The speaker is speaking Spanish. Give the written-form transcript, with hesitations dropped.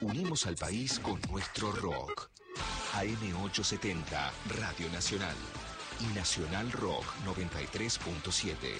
Unimos al país con nuestro rock. AM870, Radio Nacional. Y Nacional Rock 93.7.